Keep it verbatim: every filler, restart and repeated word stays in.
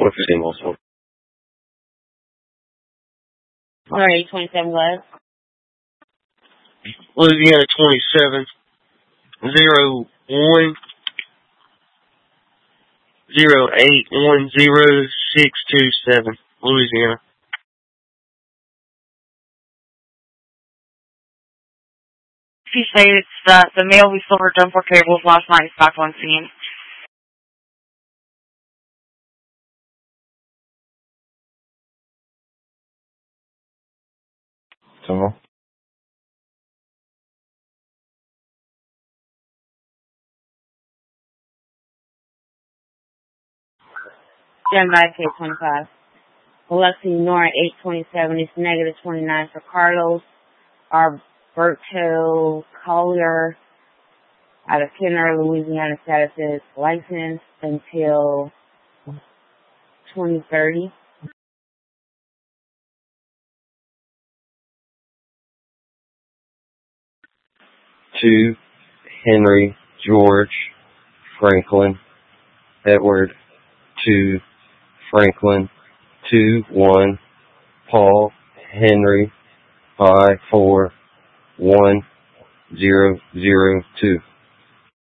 four fifteen also. Alright, eight twenty-seven, go ahead. Louisiana twenty-seven, zero one, zero eight one zero six two seven, Louisiana. He states that the male we silver done for cables last night is back on scene. Tomorrow. Stand by, K twenty-five. Biloxi Nora eight twenty-seven is negative twenty-nine for Carlos. Alberto Collier out of Kenner, Louisiana, status is licensed until twenty thirty. Two, Henry George Franklin Edward. Two, Franklin. Two, one, Paul Henry. Five, four, one, zero, zero, two.